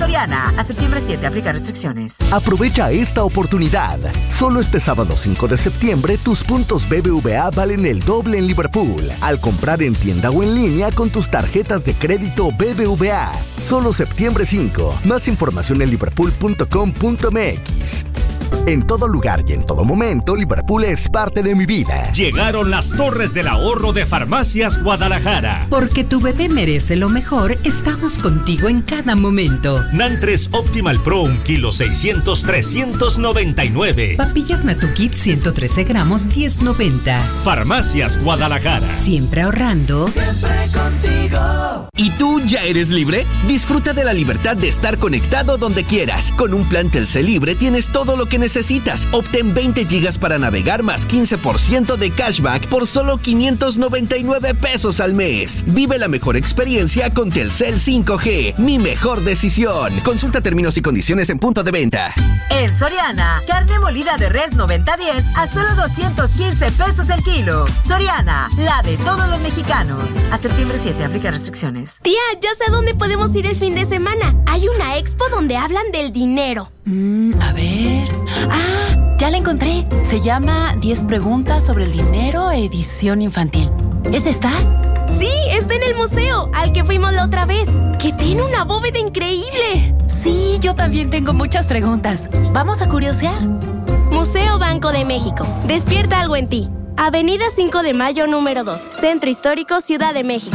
Soriana. A septiembre 7, aplica restricciones. Aprovecha esta oportunidad. Solo este sábado 5 de septiembre, tus puntos BBVA valen el doble en Liverpool. Al comprar en tienda o en línea con tus tarjetas de crédito BBVA. Solo septiembre 5. Más información en liverpool.com.mx. En todo lugar y en todo momento, Liverpool es parte de mi vida. Llegaron las torres del ahorro de Farmacias Guadalajara. Porque tu bebé merece lo mejor, estamos contigo en cada momento. Nantres Optimal Pro 1 kilo 600, 399. Papillas Natukit 113 gramos, 10.90. Farmacias Guadalajara. Siempre ahorrando. Siempre contigo. ¿Y tú ya eres libre? Disfruta de la libertad de estar conectado donde quieras. Con un plan Telcel Libre tienes todo lo que necesitas. Obtén 20 gigas para navegar más 15% de cashback por solo 599 pesos al mes. Vive la mejor experiencia con Telcel 5G. Mi mejor decisión. Consulta términos y condiciones en punto de venta. En Soriana, carne molida de res 90-10 a solo 215 pesos el kilo. Soriana, la de todos los mexicanos. A septiembre 7, aplica restricciones. Tía, ya sé dónde podemos ir el fin de semana. Hay una expo donde hablan del dinero. A ver... ¡Ah! Ya la encontré. Se llama 10 preguntas sobre el dinero, edición infantil. ¿Es esta? Sí, está en el museo, al que fuimos la otra vez, que tiene una bóveda increíble. Sí, yo también tengo muchas preguntas. ¿Vamos a curiosear? Museo Banco de México. Despierta algo en ti. Avenida 5 de Mayo, número 2. Centro Histórico, Ciudad de México.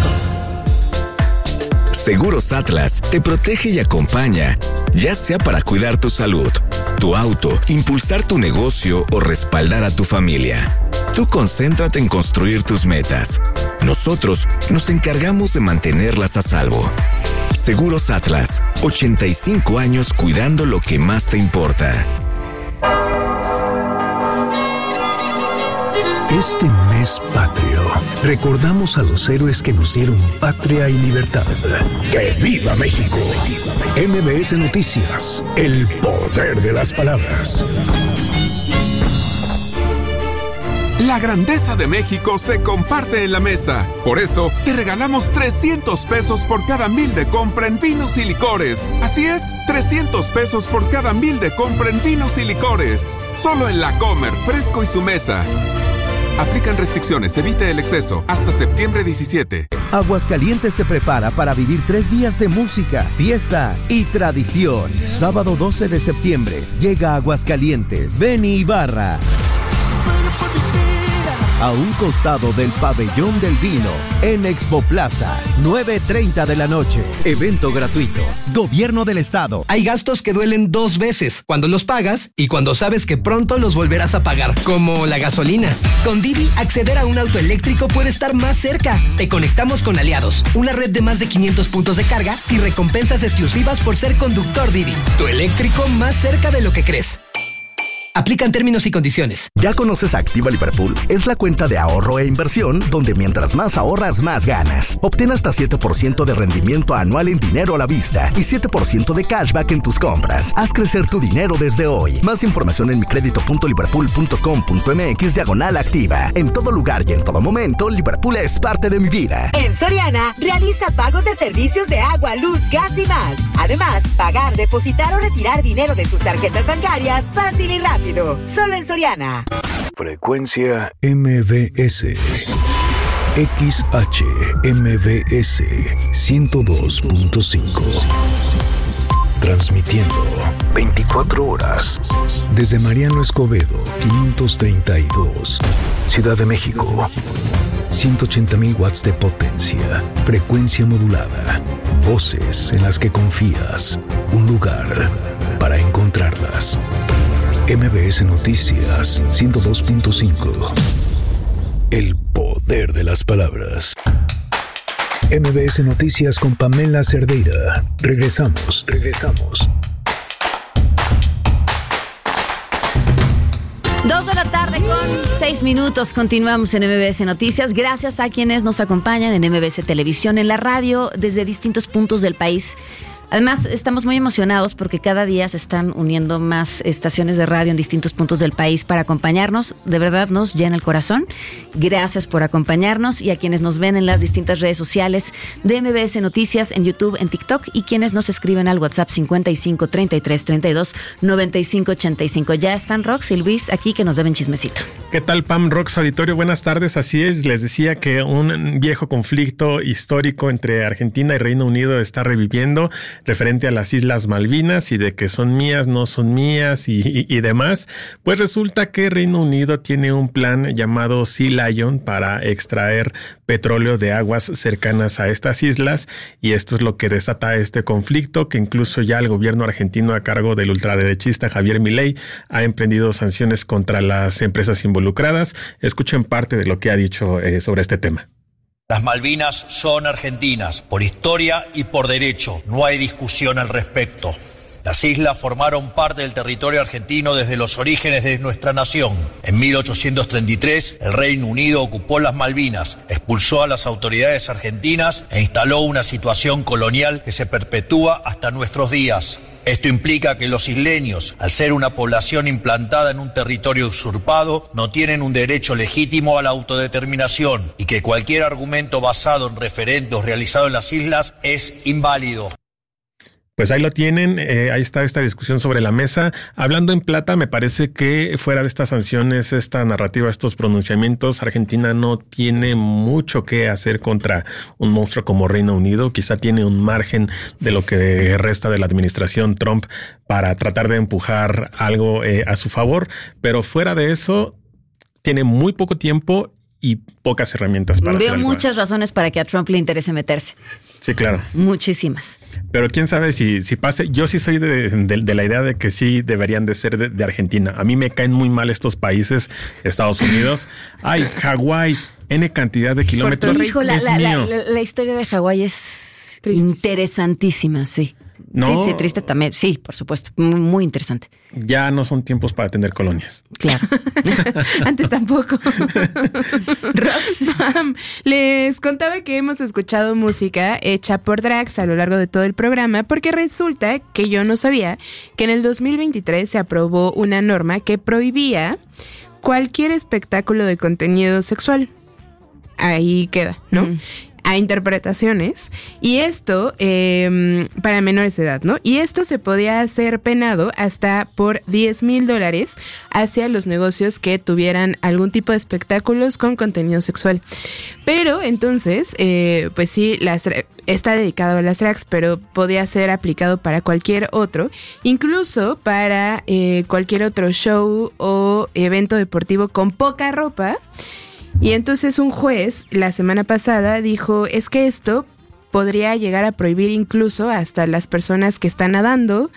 Seguros Atlas te protege y acompaña, ya sea para cuidar tu salud, tu auto, impulsar tu negocio o respaldar a tu familia. Tú concéntrate en construir tus metas. Nosotros nos encargamos de mantenerlas a salvo. Seguros Atlas, 85 años cuidando lo que más te importa. Este mes patrio, recordamos a los héroes que nos dieron patria y libertad. ¡Que viva México! MBS Noticias, el poder de las palabras. La grandeza de México se comparte en la mesa. Por eso, te regalamos 300 pesos por cada 1,000 de compra en vinos y licores. Así es, 300 pesos por cada 1,000 de compra en vinos y licores. Solo en La Comer, Fresco y Su Mesa. Aplican restricciones, evite el exceso. Hasta septiembre 17. Aguascalientes se prepara para vivir 3 días de música, fiesta y tradición. Sábado 12 de septiembre, llega a Aguascalientes Benny Ibarra. A un costado del Pabellón del Vino, en Expo Plaza, 9:30 de la noche. Evento gratuito. Gobierno del Estado. Hay gastos que duelen 2 veces, cuando los pagas y cuando sabes que pronto los volverás a pagar, como la gasolina. Con Didi, acceder a un auto eléctrico puede estar más cerca. Te conectamos con aliados, una red de más de 500 puntos de carga y recompensas exclusivas por ser conductor Didi. Tu eléctrico más cerca de lo que crees. Aplican términos y condiciones. ¿Ya conoces Activa Liverpool? Es la cuenta de ahorro e inversión donde mientras más ahorras, más ganas. Obtén hasta 7% de rendimiento anual en dinero a la vista y 7% de cashback en tus compras. Haz crecer tu dinero desde hoy. Más información en micredito.liverpool.com.mx/activa. En todo lugar y en todo momento, Liverpool es parte de mi vida. En Soriana, realiza pagos de servicios de agua, luz, gas y más. Además, pagar, depositar o retirar dinero de tus tarjetas bancarias fácil y rápido. Solo en Soriana. Frecuencia MBS. XHMBS 102.5. Transmitiendo 24 horas desde Mariano Escobedo 532, Ciudad de México. 180,000 watts de potencia, frecuencia modulada, voces en las que confías, un lugar para encontrarlas. MBS Noticias 102.5. El poder de las palabras. MBS Noticias con Pamela Cerdeira. Regresamos. 2 de la tarde con 6 minutos. Continuamos en MBS Noticias. Gracias a quienes nos acompañan en MBS Televisión, en la radio, desde distintos puntos del país. Además, estamos muy emocionados porque cada día se están uniendo más estaciones de radio en distintos puntos del país para acompañarnos. De verdad nos llena el corazón. Gracias por acompañarnos, y a quienes nos ven en las distintas redes sociales de MBS Noticias, en YouTube, en TikTok, y quienes nos escriben al WhatsApp 55 33 32 95 85. Ya están Rox y Luis aquí, que nos deben chismecito. ¿Qué tal, Pam? Rox Auditorio, buenas tardes. Así es, les decía que un viejo conflicto histórico entre Argentina y Reino Unido está reviviendo, referente a las Islas Malvinas y de que son mías, no son mías y demás. Pues resulta que Reino Unido tiene un plan llamado Sea Lion para extraer petróleo de aguas cercanas a estas islas, y esto es lo que desata este conflicto, que incluso ya el gobierno argentino, a cargo del ultraderechista Javier Milei, ha emprendido sanciones contra las empresas involucradas. Escuchen parte de lo que ha dicho sobre este tema. Las Malvinas son argentinas, por historia y por derecho. No hay discusión al respecto. Las islas formaron parte del territorio argentino desde los orígenes de nuestra nación. En 1833, el Reino Unido ocupó las Malvinas, expulsó a las autoridades argentinas e instaló una situación colonial que se perpetúa hasta nuestros días. Esto implica que los isleños, al ser una población implantada en un territorio usurpado, no tienen un derecho legítimo a la autodeterminación, y que cualquier argumento basado en referendos realizados en las islas es inválido. Pues ahí lo tienen, ahí está esta discusión sobre la mesa. Hablando en plata, me parece que fuera de estas sanciones, esta narrativa, estos pronunciamientos, Argentina no tiene mucho que hacer contra un monstruo como Reino Unido. Quizá tiene un margen de lo que resta de la administración Trump para tratar de empujar algo a su favor, pero fuera de eso, tiene muy poco tiempo y pocas herramientas para hacer algo. Veo muchas razones para que a Trump le interese meterse. Sí, claro. Muchísimas. Pero quién sabe si pase. Yo sí soy de la idea de que sí deberían de ser de Argentina. A mí me caen muy mal estos países, Estados Unidos. Ay, Hawái, N cantidad de kilómetros. Hijo, la historia de Hawái es interesantísima, sí. ¿No? Sí, triste también. Sí, por supuesto. Muy interesante. Ya no son tiempos para tener colonias. Claro. Antes tampoco. Roxanne, les contaba que hemos escuchado música hecha por drags a lo largo de todo el programa, porque resulta que yo no sabía que en el 2023 se aprobó una norma que prohibía cualquier espectáculo de contenido sexual. Ahí queda, ¿no? A interpretaciones, y esto para menores de edad, ¿no? Y esto se podía hacer penado hasta por $10,000 hacia los negocios que tuvieran algún tipo de espectáculos con contenido sexual. Pero entonces, pues sí, está dedicado a las drags, pero podía ser aplicado para cualquier otro, incluso para cualquier otro show o evento deportivo con poca ropa. Y entonces un juez la semana pasada dijo, es que esto podría llegar a prohibir incluso hasta las personas que están nadando,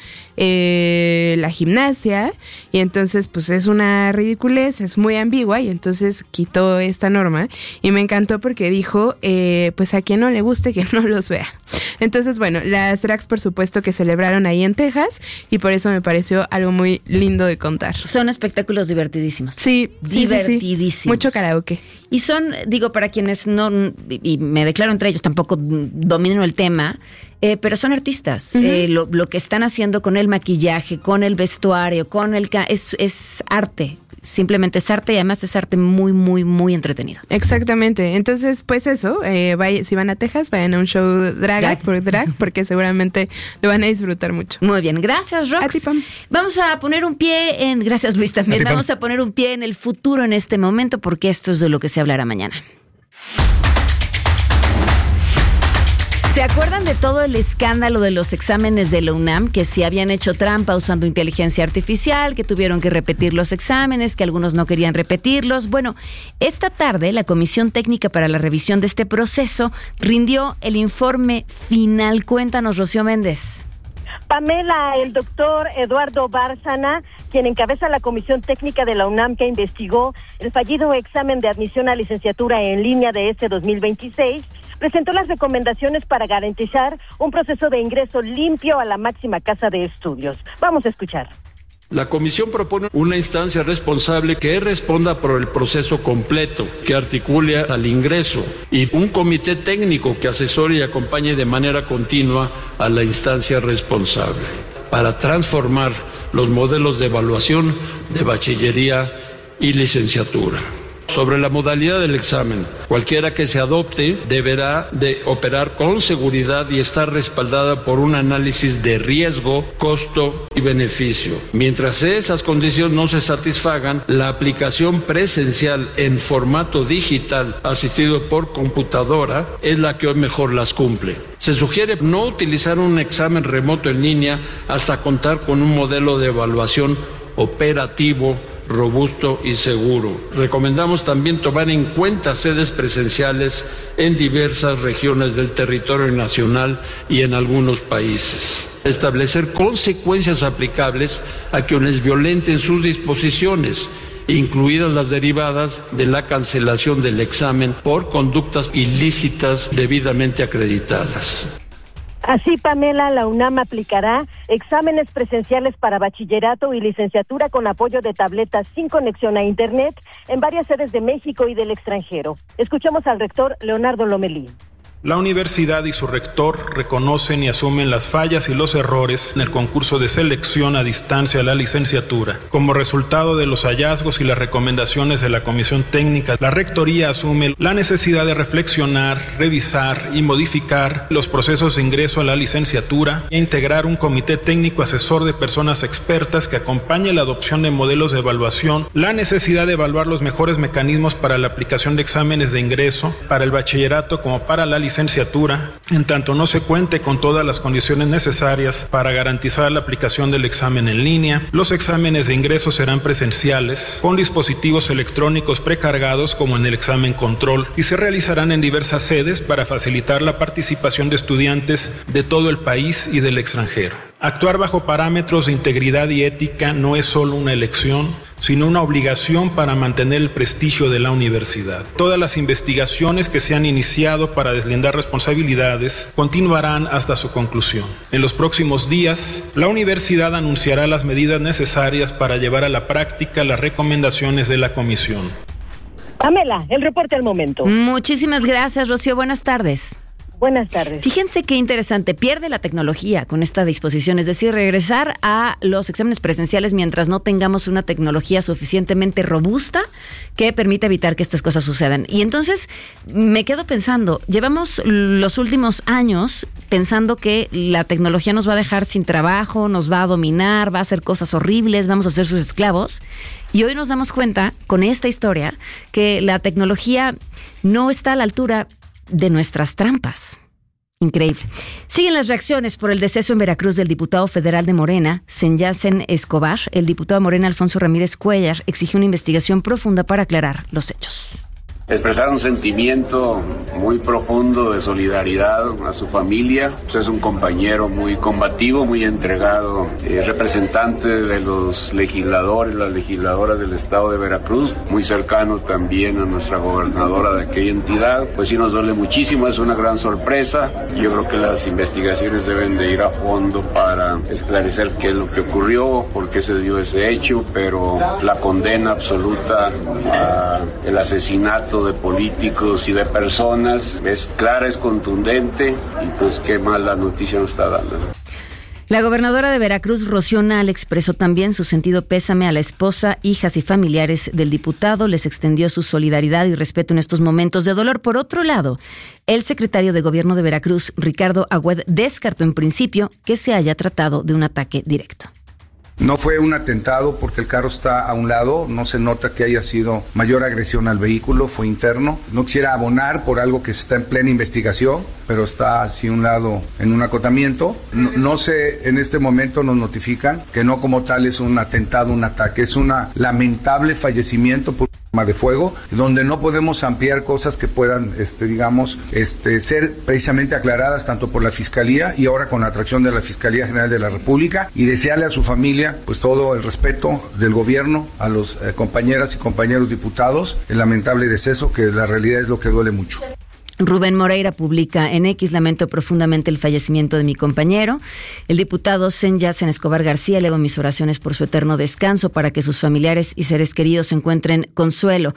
la gimnasia, y entonces pues es una ridiculez, es muy ambigua, y entonces quitó esta norma, y me encantó porque dijo, pues a quien no le guste que no los vea. Entonces, bueno, las drags por supuesto que celebraron ahí en Texas, y por eso me pareció algo muy lindo de contar. Son espectáculos divertidísimo. Sí, divertidísimos. Sí. Mucho karaoke. Y son, digo, para quienes no, y me declaro entre ellos, tampoco domino el tema, pero son artistas. Lo que están haciendo con el maquillaje, con el vestuario, con es arte. Simplemente es arte, y además es arte muy, muy, muy entretenido. Exactamente. Entonces, pues eso, si van a Texas, vayan a un show drag, porque seguramente lo van a disfrutar mucho. Muy bien, gracias, Rox. A ti, Pam. Vamos a poner un pie en... Gracias, Luis, también. Vamos a poner un pie en el futuro en este momento, porque esto es de lo que se hablará mañana. ¿Se acuerdan de todo el escándalo de los exámenes de la UNAM? Que si habían hecho trampa usando inteligencia artificial, que tuvieron que repetir los exámenes, que algunos no querían repetirlos. Bueno, esta tarde la Comisión Técnica para la Revisión de este proceso rindió el informe final. Cuéntanos, Rocío Méndez. Pamela, el doctor Eduardo Bárcena, quien encabeza la Comisión Técnica de la UNAM que investigó el fallido examen de admisión a licenciatura en línea de este 2026, presentó las recomendaciones para garantizar un proceso de ingreso limpio a la máxima casa de estudios. Vamos a escuchar. La comisión propone una instancia responsable que responda por el proceso completo, que articule al ingreso, y un comité técnico que asesore y acompañe de manera continua a la instancia responsable para transformar los modelos de evaluación de bachillería y licenciatura. Sobre la modalidad del examen, cualquiera que se adopte deberá de operar con seguridad y estar respaldada por un análisis de riesgo, costo y beneficio. Mientras esas condiciones no se satisfagan, la aplicación presencial en formato digital asistido por computadora es la que hoy mejor las cumple. Se sugiere no utilizar un examen remoto en línea hasta contar con un modelo de evaluación operativo, robusto y seguro. Recomendamos también tomar en cuenta sedes presenciales en diversas regiones del territorio nacional y en algunos países. Establecer consecuencias aplicables a quienes violenten sus disposiciones, incluidas las derivadas de la cancelación del examen por conductas ilícitas debidamente acreditadas. Así, Pamela, la UNAM aplicará exámenes presenciales para bachillerato y licenciatura con apoyo de tabletas sin conexión a Internet en varias sedes de México y del extranjero. Escuchemos al rector Leonardo Lomelí. La universidad y su rector reconocen y asumen las fallas y los errores en el concurso de selección a distancia a la licenciatura. Como resultado de los hallazgos y las recomendaciones de la Comisión Técnica, la Rectoría asume la necesidad de reflexionar, revisar y modificar los procesos de ingreso a la licenciatura e integrar un comité técnico asesor de personas expertas que acompañe la adopción de modelos de evaluación, la necesidad de evaluar los mejores mecanismos para la aplicación de exámenes de ingreso, para el bachillerato como para la licenciatura, en tanto no se cuente con todas las condiciones necesarias para garantizar la aplicación del examen en línea. Los exámenes de ingreso serán presenciales, con dispositivos electrónicos precargados como en el examen control, y se realizarán en diversas sedes para facilitar la participación de estudiantes de todo el país y del extranjero. Actuar bajo parámetros de integridad y ética no es solo una elección, sino una obligación para mantener el prestigio de la universidad. Todas las investigaciones que se han iniciado para deslindar responsabilidades continuarán hasta su conclusión. En los próximos días, la universidad anunciará las medidas necesarias para llevar a la práctica las recomendaciones de la comisión. Pamela, el reporte al momento. Muchísimas gracias, Rocío. Buenas tardes. Buenas tardes. Fíjense qué interesante, pierde la tecnología con esta disposición, es decir, regresar a los exámenes presenciales mientras no tengamos una tecnología suficientemente robusta que permita evitar que estas cosas sucedan. Y entonces me quedo pensando, llevamos los últimos años pensando que la tecnología nos va a dejar sin trabajo, nos va a dominar, va a hacer cosas horribles, vamos a ser sus esclavos. Y hoy nos damos cuenta, con esta historia, que la tecnología no está a la altura de nuestras trampas. Increíble. Siguen las reacciones por el deceso en Veracruz del diputado federal de Morena, Senyacen Escobar. El diputado de Morena, Alfonso Ramírez Cuellar, exigió una investigación profunda para aclarar los hechos. Expresar un sentimiento muy profundo de solidaridad a su familia. Usted es un compañero muy combativo, muy entregado, representante de los legisladores, las legisladoras del estado de Veracruz, muy cercano también a nuestra gobernadora de aquella entidad. Pues sí nos duele muchísimo, es una gran sorpresa. Yo creo que las investigaciones deben de ir a fondo para esclarecer qué es lo que ocurrió, por qué se dio ese hecho, pero la condena absoluta al asesinato de políticos y de personas es clara, es contundente, y pues qué mala noticia nos está dando. La gobernadora de Veracruz, Rocío Nale, expresó también su sentido pésame a la esposa, hijas y familiares del diputado. Les extendió su solidaridad y respeto en estos momentos de dolor. Por otro lado, el secretario de Gobierno de Veracruz, Ricardo Agüed, descartó en principio que se haya tratado de un ataque directo. No fue un atentado porque el carro está a un lado, no se nota que haya sido mayor agresión al vehículo, fue interno. No quisiera abonar por algo que está en plena investigación, pero está así a un lado en un acotamiento. No sé, en este momento nos notifican que no como tal es un atentado, un ataque, es un lamentable fallecimiento por arma de fuego, donde no podemos ampliar cosas que puedan, ser precisamente aclaradas tanto por la Fiscalía y ahora con la atracción de la Fiscalía General de la República, y desearle a su familia pues todo el respeto del gobierno, a los compañeras y compañeros diputados, el lamentable deceso, que la realidad es lo que duele mucho. Rubén Moreira publica en X: lamento profundamente el fallecimiento de mi compañero. El diputado Sen Escobar García eleva mis oraciones por su eterno descanso, para que sus familiares y seres queridos encuentren consuelo.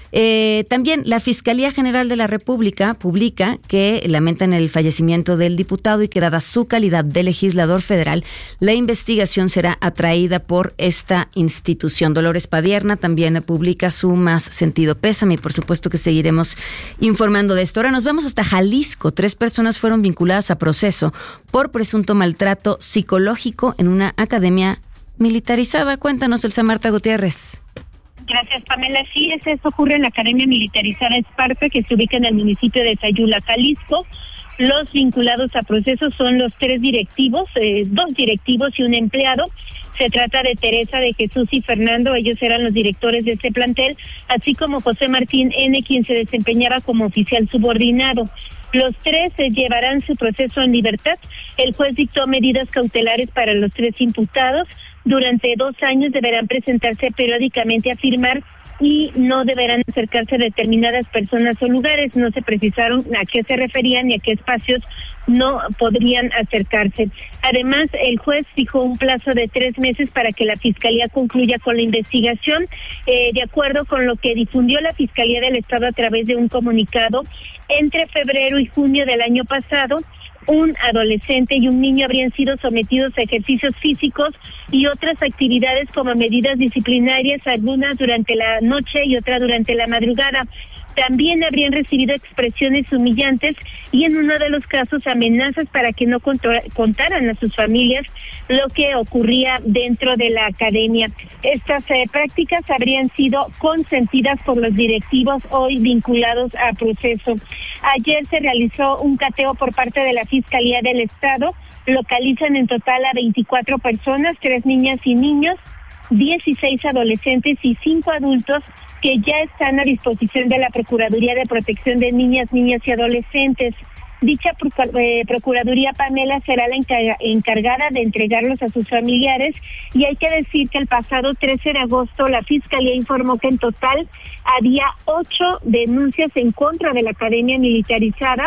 También la Fiscalía General de la República publica que lamentan el fallecimiento del diputado y que, dada su calidad de legislador federal, la investigación será atraída por esta institución. Dolores Padierna también publica su más sentido pésame y por supuesto que seguiremos informando de esto. Ahora nos vamos hasta Jalisco. 3 personas fueron vinculadas a proceso por presunto maltrato psicológico en una academia militarizada. Cuéntanos, Elsa Marta Gutiérrez. Gracias, Pamela. Sí, esto ocurre en la Academia Militarizada Esparta, que se ubica en el municipio de Sayula, Jalisco. Los vinculados a proceso son los 3 directivos, 2 directivos y un empleado. Se trata de Teresa de Jesús y Fernando, ellos eran los directores de este plantel, así como José Martín N., quien se desempeñaba como oficial subordinado. Los 3 llevarán su proceso en libertad. El juez dictó medidas cautelares para los 3 imputados. Durante 2 años deberán presentarse periódicamente a firmar y no deberán acercarse a determinadas personas o lugares. No se precisaron a qué se referían ni a qué espacios no podrían acercarse. Además, el juez fijó un plazo de 3 meses para que la Fiscalía concluya con la investigación. De acuerdo con lo que difundió la Fiscalía del Estado a través de un comunicado, entre febrero y junio del año pasado, un adolescente y un niño habrían sido sometidos a ejercicios físicos y otras actividades como medidas disciplinarias, algunas durante la noche y otras durante la madrugada. También habrían recibido expresiones humillantes y en uno de los casos amenazas para que no contaran a sus familias lo que ocurría dentro de la academia. Estas prácticas habrían sido consentidas por los directivos hoy vinculados a proceso. Ayer se realizó un cateo por parte de la Fiscalía del Estado. Localizan en total a 24 personas, 3 niñas y niños, 16 adolescentes y 5 adultos que ya están a disposición de la Procuraduría de Protección de Niñas y Adolescentes. Dicha Procuraduría, Pamela, será la encargada de entregarlos a sus familiares, y hay que decir que el pasado 13 de agosto la Fiscalía informó que en total había 8 denuncias en contra de la Academia Militarizada.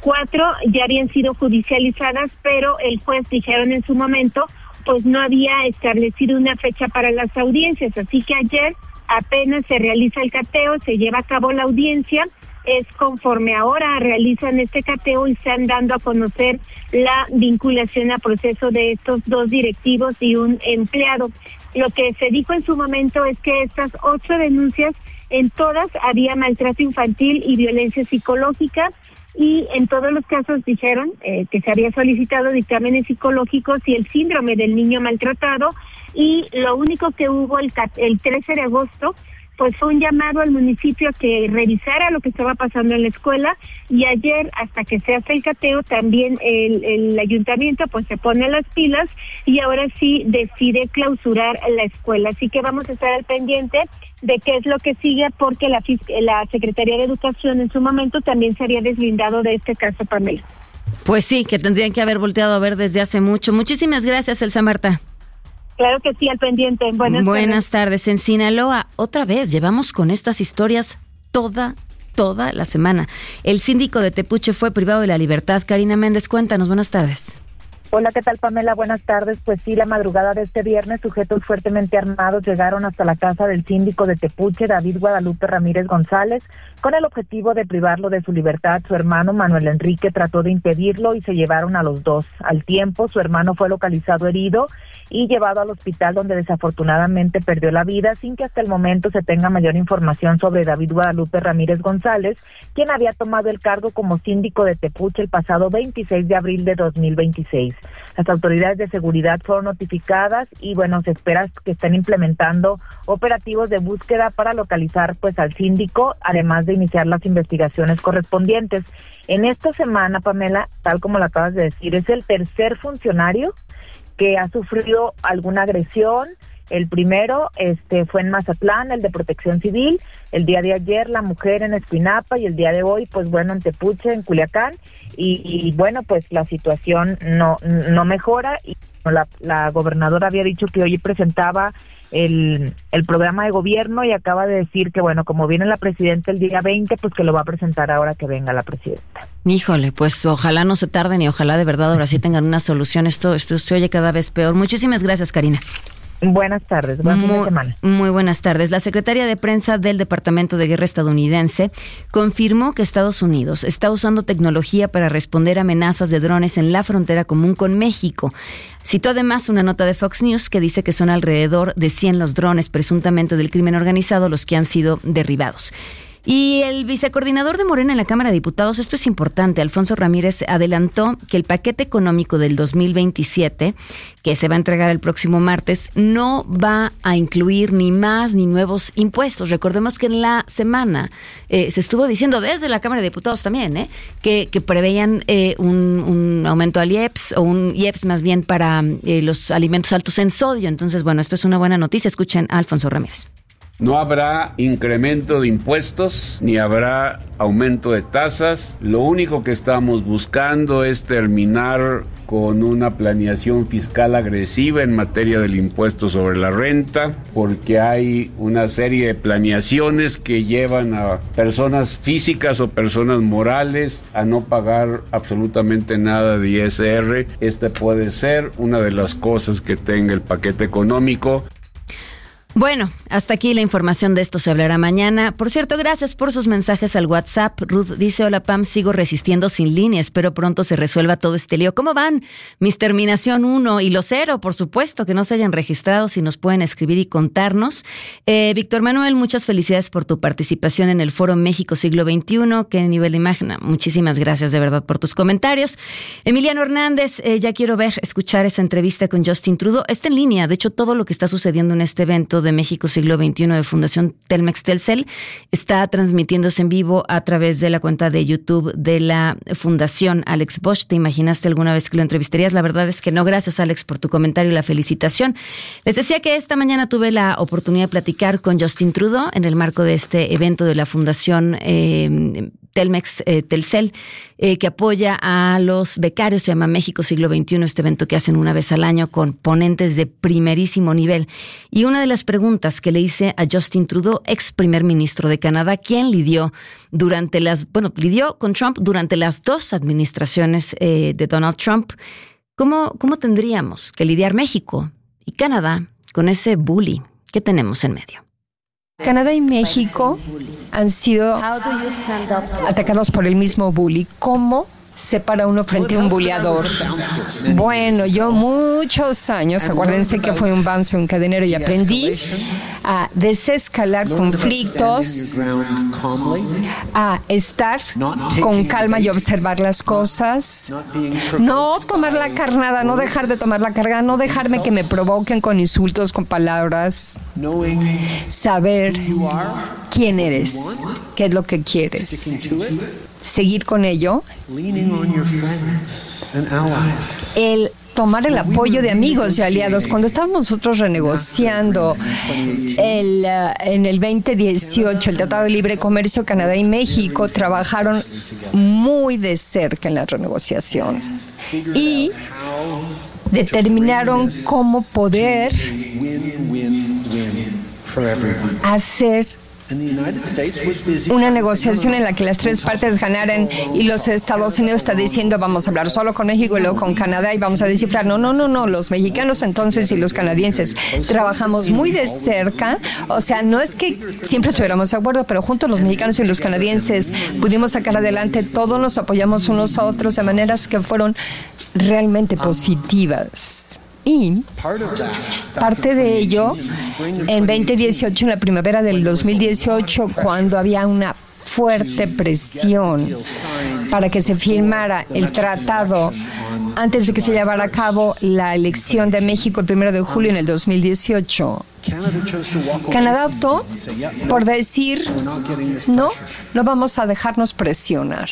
4 ya habían sido judicializadas, pero el juez, dijeron en su momento, pues no había establecido una fecha para las audiencias, así que ayer apenas se realiza el cateo, se lleva a cabo la audiencia. Es conforme ahora realizan este cateo y están dando a conocer la vinculación a proceso de estos 2 directivos y un empleado. Lo que se dijo en su momento es que estas 8 denuncias, en todas había maltrato infantil y violencia psicológica, y en todos los casos dijeron que se había solicitado dictámenes psicológicos y el síndrome del niño maltratado, y lo único que hubo el 13 de agosto pues fue un llamado al municipio a que revisara lo que estaba pasando en la escuela, y ayer, hasta que se hace el cateo, también el ayuntamiento pues se pone las pilas y ahora sí decide clausurar la escuela. Así que vamos a estar al pendiente de qué es lo que sigue, porque la Secretaría de Educación en su momento también se había deslindado de este caso, Pamela. Pues sí, que tendrían que haber volteado a ver desde hace mucho. Muchísimas gracias, Elsa Marta. Claro que sí, al pendiente. Buenas tardes. En Sinaloa, otra vez, llevamos con estas historias toda la semana. El síndico de Tepuche fue privado de la libertad. Karina Méndez, cuéntanos. Buenas tardes. Hola, ¿qué tal, Pamela? Buenas tardes. Pues sí, la madrugada de este viernes, sujetos fuertemente armados llegaron hasta la casa del síndico de Tepuche, David Guadalupe Ramírez González, con el objetivo de privarlo de su libertad. Su hermano Manuel Enrique trató de impedirlo y se llevaron a los 2. Al tiempo, su hermano fue localizado herido y llevado al hospital, donde desafortunadamente perdió la vida, sin que hasta el momento se tenga mayor información sobre David Guadalupe Ramírez González, quien había tomado el cargo como síndico de Tepuche el pasado 26 de abril de 2026. Las autoridades de seguridad fueron notificadas y bueno, se espera que estén implementando operativos de búsqueda para localizar pues al síndico, además de iniciar las investigaciones correspondientes. En esta semana, Pamela, tal como lo acabas de decir, es el 3er funcionario que ha sufrido alguna agresión. El primero fue en Mazatlán, el de Protección Civil. El día de ayer la mujer en Escuinapa, y el día de hoy pues bueno en Tepuche, en Culiacán, y bueno pues la situación no mejora. la gobernadora había dicho que hoy presentaba el programa de gobierno y acaba de decir que, bueno, como viene la presidenta el día 20, pues que lo va a presentar ahora que venga la presidenta. Híjole, pues ojalá no se tarden y ojalá de verdad ahora sí tengan una solución. Esto se oye cada vez peor. Muchísimas gracias, Karina. Buenas tardes, buen fin de semana. Muy buenas tardes. La secretaria de prensa del Departamento de Guerra estadounidense confirmó que Estados Unidos está usando tecnología para responder a amenazas de drones en la frontera común con México. Citó además una nota de Fox News que dice que son alrededor de 100 los drones presuntamente del crimen organizado los que han sido derribados. Y el vicecoordinador de Morena en la Cámara de Diputados, esto es importante, Alfonso Ramírez, adelantó que el paquete económico del 2027, que se va a entregar el próximo martes, no va a incluir ni más ni nuevos impuestos. Recordemos que en la semana se estuvo diciendo desde la Cámara de Diputados también que preveían un aumento al IEPS, o un IEPS más bien para los alimentos altos en sodio. Entonces, bueno, esto es una buena noticia. Escuchen a Alfonso Ramírez. No habrá incremento de impuestos, ni habrá aumento de tasas. Lo único que estamos buscando es terminar con una planeación fiscal agresiva en materia del impuesto sobre la renta, porque hay una serie de planeaciones que llevan a personas físicas o personas morales a no pagar absolutamente nada de ISR. Esta puede ser una de las cosas que tenga el paquete económico. Bueno, hasta aquí la información de esto, se hablará mañana. Por cierto, gracias por sus mensajes al WhatsApp. Ruth dice, hola Pam, sigo resistiendo sin línea, espero pronto se resuelva todo este lío. ¿Cómo van? Mis terminación 1 y los 0, por supuesto, que no se hayan registrado, si nos pueden escribir y contarnos. Víctor Manuel, muchas felicidades por tu participación en el Foro México Siglo XXI. Qué nivel de imagen. Muchísimas gracias de verdad por tus comentarios. Emiliano Hernández, ya quiero escuchar esa entrevista con Justin Trudeau. Está en línea, de hecho todo lo que está sucediendo en este evento de México Siglo XXI de Fundación Telmex Telcel está transmitiéndose en vivo a través de la cuenta de YouTube de la Fundación. Alex Bosch, ¿te imaginaste alguna vez que lo entrevistarías? La verdad es que no. Gracias, Alex, por tu comentario y la felicitación. Les decía que esta mañana tuve la oportunidad de platicar con Justin Trudeau en el marco de este evento de la Fundación Telmex Telcel, que apoya a los becarios. Se llama México Siglo XXI, este evento que hacen una vez al año con ponentes de primerísimo nivel. Y una de las preguntas que le hice a Justin Trudeau, ex primer ministro de Canadá, quien lidió con Trump durante las dos administraciones de Donald Trump, ¿cómo tendríamos que lidiar México y Canadá con ese bully que tenemos en medio? Canadá y México han sido atacados por el mismo bully. ¿Cómo se para uno frente a un buleador? Bueno, yo muchos años, acuérdense que fue un bouncer, un cadenero, y aprendí a desescalar conflictos, a estar con calma y observar las cosas, no tomar la carnada, no dejar de tomar la carga, no dejarme que me provoquen con insultos, con palabras, saber quién eres, qué es lo que quieres, seguir con ello, el tomar el apoyo de amigos y aliados. Cuando estábamos nosotros renegociando en el 2018 el Tratado de Libre Comercio, Canadá y México trabajaron muy de cerca en la renegociación y determinaron cómo poder hacer una negociación en la que las tres partes ganaran, y los Estados Unidos está diciendo vamos a hablar solo con México y luego con Canadá y vamos a descifrar. No, los mexicanos entonces y los canadienses trabajamos muy de cerca, o sea, no es que siempre estuviéramos de acuerdo, pero juntos los mexicanos y los canadienses pudimos sacar adelante, todos nos apoyamos unos a otros de maneras que fueron realmente positivas. Y parte de ello, en 2018, en la primavera del 2018, cuando había una fuerte presión para que se firmara el tratado antes de que se llevara a cabo la elección de México el 1 de julio en el 2018, Canadá optó por decir no vamos a dejarnos presionar,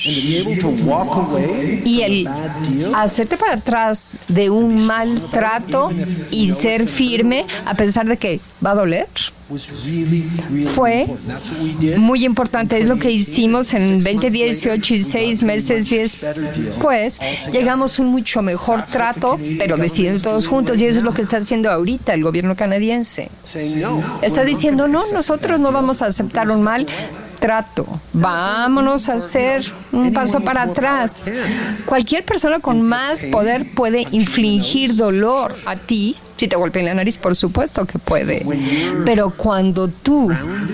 y el hacerte para atrás de un mal trato y ser firme a pesar de que va a doler, fue muy importante. Es lo que hicimos en 2018 y 6 meses después. Llegamos a un mucho mejor trato, pero decidiendo todos juntos, y eso es lo que está haciendo ahorita el gobierno canadiense. Está diciendo, no, nosotros no vamos a aceptar un mal trato. Vámonos a hacer un paso para atrás. Cualquier persona con más poder puede infligir dolor a ti. Si te golpea en la nariz, por supuesto que puede. Pero cuando tú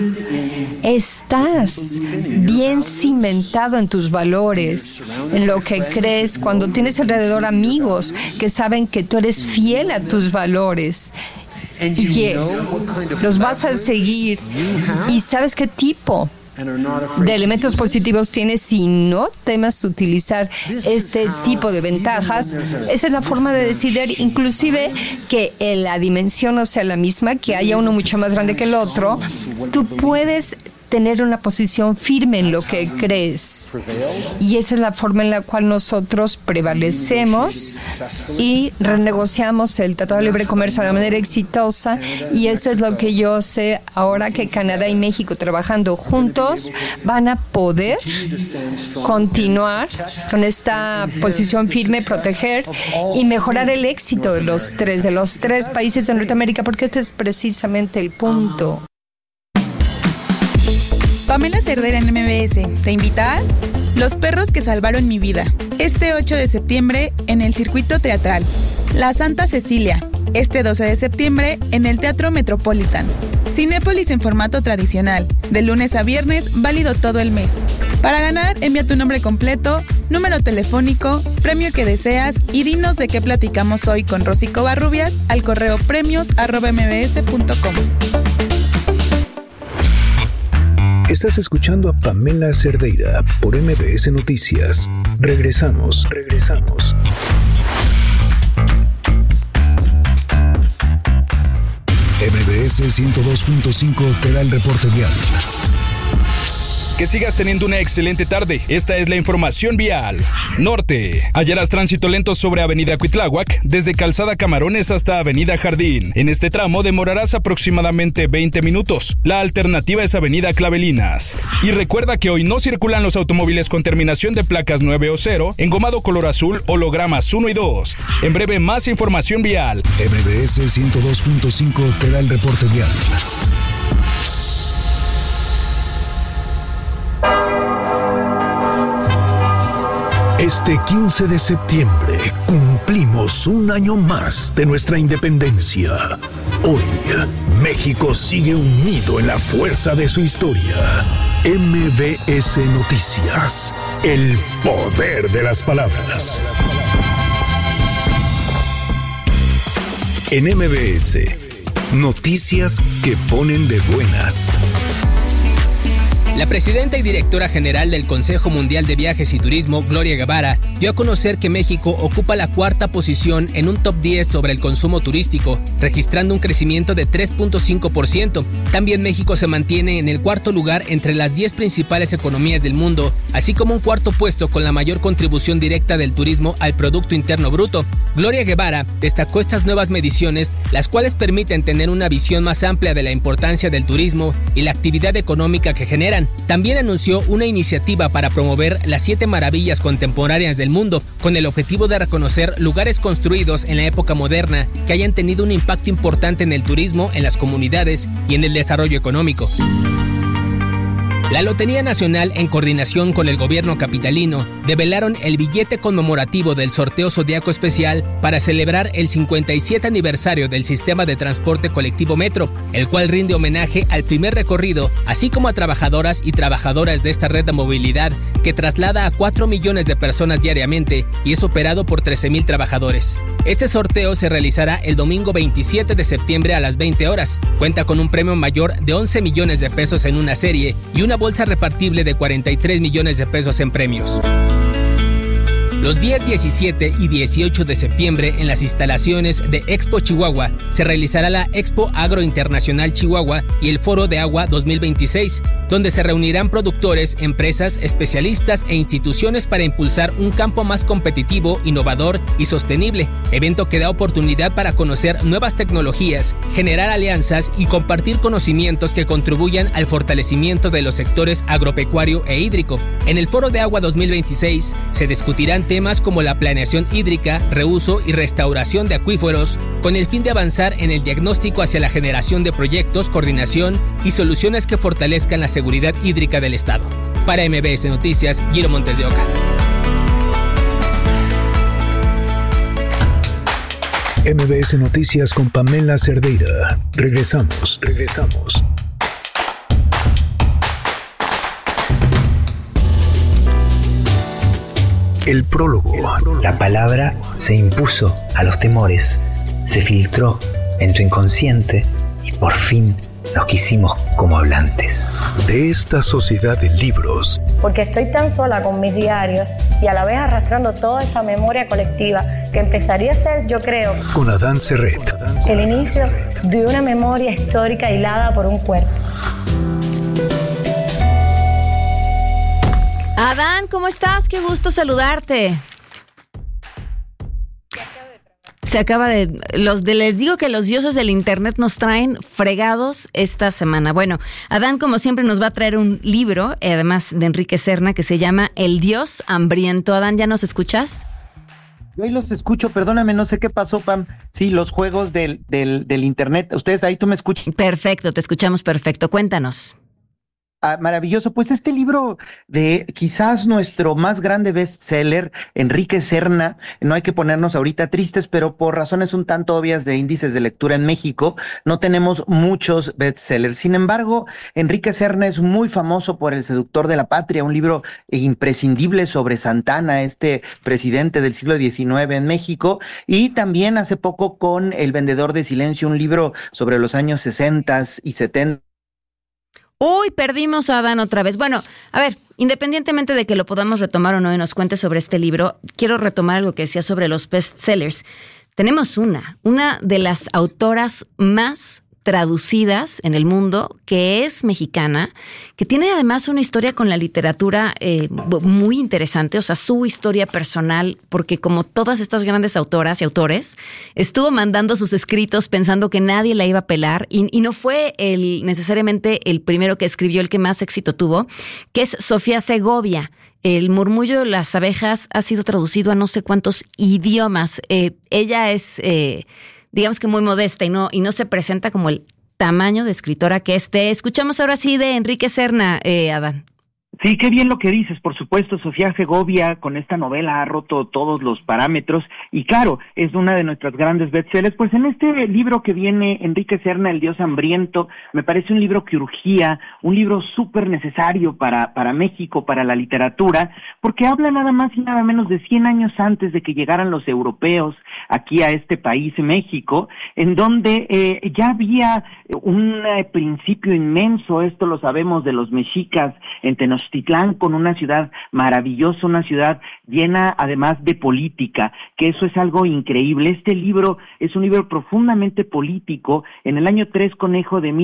estás bien cimentado en tus valores, en lo que crees, cuando tienes alrededor amigos que saben que tú eres fiel a tus valores y que los vas a seguir, y sabes qué tipo de elementos positivos tienes si no temas utilizar este tipo de ventajas, esa es la forma de decidir, inclusive que la dimensión no sea la misma, que haya uno mucho más grande que el otro. Tú puedes tener una posición firme en lo que crees, y esa es la forma en la cual nosotros prevalecemos y renegociamos el Tratado de Libre Comercio de manera exitosa, y eso es lo que yo sé ahora, que Canadá y México trabajando juntos van a poder continuar con esta posición firme, proteger y mejorar el éxito de los tres países de Norteamérica, porque este es precisamente el punto. Pamela Cerdeira en MBS te invita a Los perros que salvaron mi vida, este 8 de septiembre en el Circuito Teatral. La Santa Cecilia, este 12 de septiembre en el Teatro Metropolitan. Cinépolis en formato tradicional, de lunes a viernes, válido todo el mes. Para ganar, envía tu nombre completo, número telefónico, premio que deseas y dinos de qué platicamos hoy con Rosy Covarrubias al correo premios@mbs.com. Estás escuchando a Pamela Cerdeira por MBS Noticias. Regresamos. MBS 102.5 te da el reporte vial. Que sigas teniendo una excelente tarde. Esta es la información vial. Norte. Hallarás tránsito lento sobre Avenida Cuitláhuac, desde Calzada Camarones hasta Avenida Jardín. En este tramo demorarás aproximadamente 20 minutos. La alternativa es Avenida Clavelinas. Y recuerda que hoy no circulan los automóviles con terminación de placas 9 o 0, engomado color azul, hologramas 1 y 2. En breve, más información vial. MBS 102.5 te da el reporte vial. Este 15 de septiembre cumplimos un año más de nuestra independencia. Hoy, México sigue unido en la fuerza de su historia. MBS Noticias, el poder de las palabras. En MBS, noticias que ponen de buenas. La presidenta y directora general del Consejo Mundial de Viajes y Turismo, Gloria Guevara, dio a conocer que México ocupa la 4ª posición en un top 10 sobre el consumo turístico, registrando un crecimiento de 3.5%. También México se mantiene en el 4º lugar entre las 10 principales economías del mundo, así como un 4º puesto con la mayor contribución directa del turismo al Producto Interno Bruto. Gloria Guevara destacó estas nuevas mediciones, las cuales permiten tener una visión más amplia de la importancia del turismo y la actividad económica que generan. También anunció una iniciativa para promover las 7 maravillas contemporáneas del mundo, con el objetivo de reconocer lugares construidos en la época moderna que hayan tenido un impacto importante en el turismo, en las comunidades y en el desarrollo económico. La Lotería Nacional, en coordinación con el gobierno capitalino, develaron el billete conmemorativo del sorteo Zodiaco Especial para celebrar el 57 aniversario del sistema de transporte colectivo Metro, el cual rinde homenaje al primer recorrido, así como a trabajadoras y trabajadoras de esta red de movilidad que traslada a 4 millones de personas diariamente y es operado por 13,000 trabajadores. Este sorteo se realizará el domingo 27 de septiembre a las 20 horas. Cuenta con un premio mayor de 11 millones de pesos en una serie y una bolsa repartible de 43 millones de pesos en premios. Los días 17 y 18 de septiembre, en las instalaciones de Expo Chihuahua, se realizará la Expo Agro Internacional Chihuahua y el Foro de Agua 2026. donde se reunirán productores, empresas, especialistas e instituciones para impulsar un campo más competitivo, innovador y sostenible. Evento que da oportunidad para conocer nuevas tecnologías, generar alianzas y compartir conocimientos que contribuyan al fortalecimiento de los sectores agropecuario e hídrico. En el Foro de Agua 2026 se discutirán temas como la planeación hídrica, reuso y restauración de acuíferos, con el fin de avanzar en el diagnóstico hacia la generación de proyectos, coordinación y soluciones que fortalezcan la seguridad hídrica del Estado. Para MBS Noticias, Guiro Montes de Oca. MBS Noticias con Pamela Cerdeira. Regresamos. El prólogo. La palabra se impuso a los temores, se filtró en tu inconsciente y por fin nos quisimos como hablantes. De esta sociedad de libros. Porque estoy tan sola con mis diarios y a la vez arrastrando toda esa memoria colectiva que empezaría a ser, yo creo, con Adán Serret. El inicio de una memoria histórica hilada por un cuerpo. Adán, ¿cómo estás? Qué gusto saludarte. Se acaba de... Les digo que los dioses del internet nos traen fregados esta semana. Bueno, Adán, como siempre, nos va a traer un libro, además de Enrique Serna, que se llama El Dios Hambriento. Adán, ¿ya nos escuchas? Yo ahí los escucho, perdóname, no sé qué pasó, Pam. Sí, los juegos del internet. ¿Ustedes ahí tú me escuchan? Perfecto, te escuchamos perfecto. Cuéntanos. Maravilloso, pues este libro de quizás nuestro más grande bestseller, Enrique Serna, no hay que ponernos ahorita tristes, pero por razones un tanto obvias de índices de lectura en México, no tenemos muchos bestsellers. Sin embargo, Enrique Serna es muy famoso por El Seductor de la Patria, un libro imprescindible sobre Santana, este presidente del siglo XIX en México, y también hace poco con El Vendedor de Silencio, un libro sobre los años 60 y 70. Uy, perdimos a Adán otra vez. Bueno, a ver, independientemente de que lo podamos retomar o no y nos cuente sobre este libro, quiero retomar algo que decía sobre los bestsellers. Tenemos una de las autoras más traducidas en el mundo, que es mexicana, que tiene además una historia con la literatura muy interesante, o sea, su historia personal, porque como todas estas grandes autoras y autores, estuvo mandando sus escritos pensando que nadie la iba a pelar, y no fue necesariamente el primero que escribió el que más éxito tuvo, que es Sofía Segovia. El murmullo de las abejas ha sido traducido a no sé cuántos idiomas. Ella es... digamos que muy modesta y no se presenta como el tamaño de escritora que es. Te escuchamos ahora sí de Enrique Serna, Adán. Sí, qué bien lo que dices, por supuesto. Sofía Segovia con esta novela ha roto todos los parámetros y claro, es una de nuestras grandes bestsellers. Pues en este libro que viene, Enrique Serna, El Dios Hambriento, me parece un libro que urgía, un libro súper necesario para México, para la literatura, porque habla nada más y nada menos de 100 años antes de que llegaran los europeos aquí a este país, México, en donde ya había un principio inmenso, esto lo sabemos de los mexicas en Tenochtitlán, con una ciudad maravillosa, una ciudad llena además de política, que eso es algo increíble. Este libro es un libro profundamente político, en el año 3 Conejo de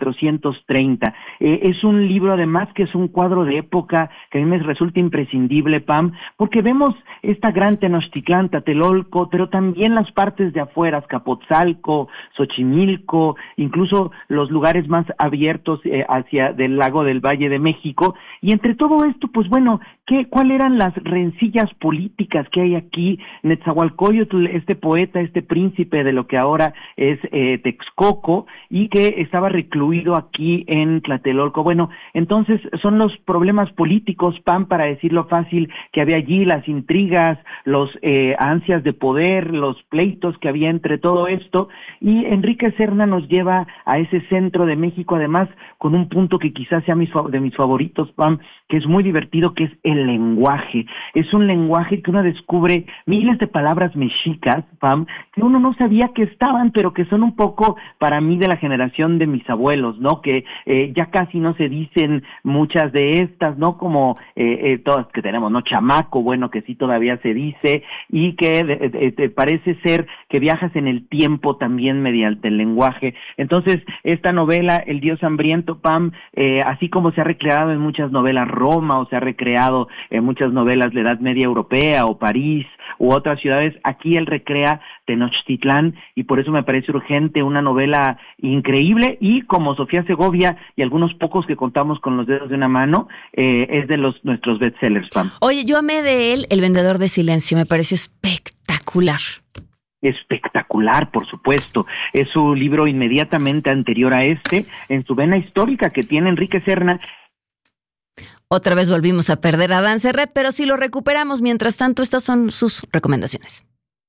1430. Es un libro además que es un cuadro de época que a mí me resulta imprescindible, Pam, porque vemos esta gran Tenochtitlán, Tlatelolco, pero también las partes de afuera, Azcapotzalco, Xochimilco, incluso los lugares más abiertos hacia del lago del Valle de México. Y entre todo esto, pues bueno, ¿cuáles eran las rencillas políticas que hay aquí? Netzahualcóyotl, este poeta, este príncipe de lo que ahora es Texcoco, y que estaba recluido aquí en Tlatelolco. Bueno, entonces son los problemas políticos, Pam, para decirlo fácil, que había allí, las intrigas, los ansias de poder, los pleitos que había entre todo esto, y Enrique Serna nos lleva a ese centro de México, además con un punto que quizás sea de mis favoritos, Pam, que es muy divertido, que es el lenguaje. Es un lenguaje que uno descubre miles de palabras mexicas, Pam, que uno no sabía que estaban, pero que son un poco, para mí, de la generación de mis abuelos, ¿no? Que ya casi no se dicen muchas de estas, ¿no? Como todas que tenemos, ¿no? Chamaco, bueno, que sí todavía se dice, y que parece ser que viajas en el tiempo también mediante el lenguaje. Entonces, esta novela, El Dios Hambriento, Pam, así como se ha recreado en muchas novelas Roma, o se ha recreado en muchas novelas la Edad Media Europea, o París, u otras ciudades, aquí él recrea Tenochtitlán, y por eso me parece urgente, una novela increíble, y como Sofía Segovia y algunos pocos que contamos con los dedos de una mano, es de nuestros bestsellers, Pam. Oye, yo amé de él El Vendedor de Silencio, me pareció espectacular. Espectacular, por supuesto. Es su libro inmediatamente anterior a este, en su vena histórica que tiene Enrique Serna. Otra vez volvimos a perder a Dan Serret, pero si lo recuperamos, mientras tanto, estas son sus recomendaciones.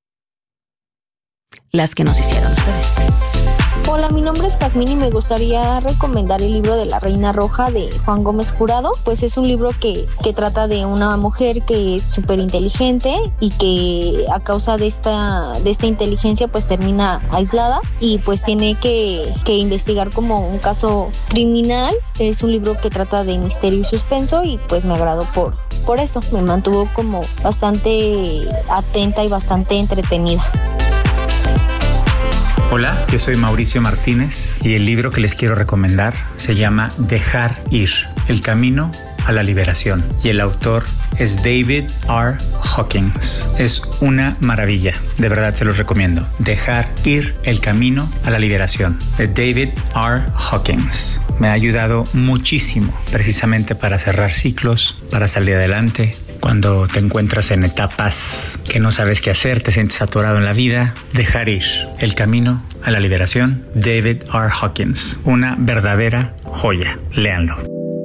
Las que nos hicieron ustedes. Hola, mi nombre es Jazmín y me gustaría recomendar el libro de La Reina Roja de Juan Gómez Jurado. Pues es un libro que trata de una mujer que es súper inteligente y que a causa de esta inteligencia pues termina aislada y pues tiene que investigar como un caso criminal. Es un libro que trata de misterio y suspenso y pues me agradó por eso. Me mantuvo como bastante atenta y bastante entretenida. Hola, yo soy Mauricio Martínez y el libro que les quiero recomendar se llama Dejar ir, el camino a la liberación, y el autor es David R. Hawkins. Es una maravilla, de verdad se los recomiendo. Dejar ir, el camino a la liberación, de David R. Hawkins. Me ha ayudado muchísimo, precisamente para cerrar ciclos, para salir adelante. Cuando te encuentras en etapas que no sabes qué hacer, te sientes atorado en la vida, dejar ir, el camino a la liberación, David R. Hawkins. Una verdadera joya. Léanlo.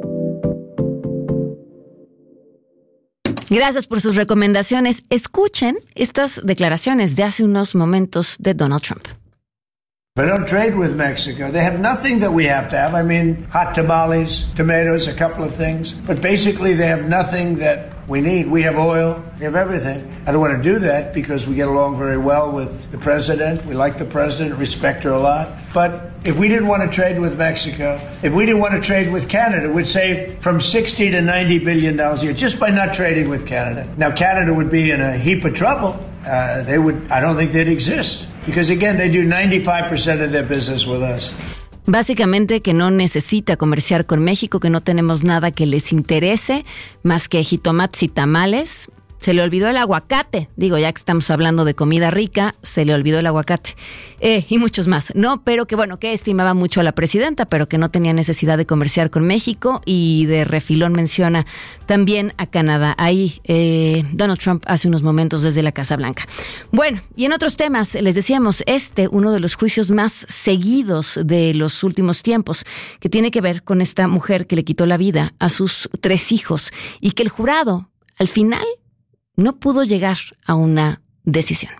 Gracias por sus recomendaciones. Escuchen estas declaraciones de hace unos momentos de Donald Trump. I don't trade with Mexico. They have nothing that we have to have. I mean, hot tamales, tomatoes, a couple of things. But basically, they have nothing that we need. We have oil. We have everything. I don't want to do that because we get along very well with the president. We like the president, respect her a lot. But if we didn't want to trade with Mexico, if we didn't want to trade with Canada, we'd save from $60 to $90 billion a year just by not trading with Canada. Now, Canada would be in a heap of trouble. I don't think they'd exist. Because again, they do 95% of their business with us. Básicamente que no necesita comerciar con México, que no tenemos nada que les interese más que jitomates y tamales. Se le olvidó el aguacate. Digo, ya que estamos hablando de comida rica, se le olvidó el aguacate. Y muchos más, ¿no? Pero que bueno, que estimaba mucho a la presidenta, pero que no tenía necesidad de comerciar con México, y de refilón menciona también a Canadá. Ahí Donald Trump hace unos momentos desde la Casa Blanca. Bueno, y en otros temas, les decíamos, uno de los juicios más seguidos de los últimos tiempos, que tiene que ver con esta mujer que le quitó la vida a sus 3 hijos, y que el jurado, al final, no pudo llegar a una decisión.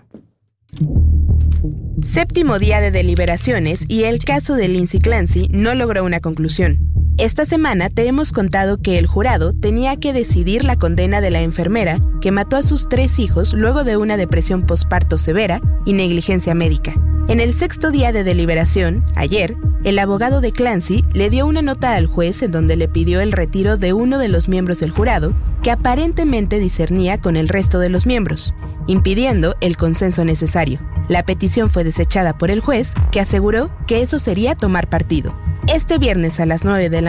Séptimo día de deliberaciones y el caso de Lindsay Clancy no logró una conclusión. Esta semana te hemos contado que el jurado tenía que decidir la condena de la enfermera que mató a sus 3 hijos luego de una depresión posparto severa y negligencia médica. En el 6º día de deliberación, ayer, el abogado de Clancy le dio una nota al juez en donde le pidió el retiro de uno de los miembros del jurado, que aparentemente discernía con el resto de los miembros, impidiendo el consenso necesario. La petición fue desechada por el juez, que aseguró que eso sería tomar partido. Este viernes a las 9 de la